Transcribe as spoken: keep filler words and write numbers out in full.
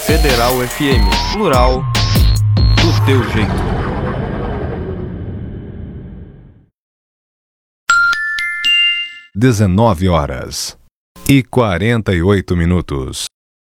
Federal F M, plural, do teu jeito. Dezenove horas e quarenta e oito minutos.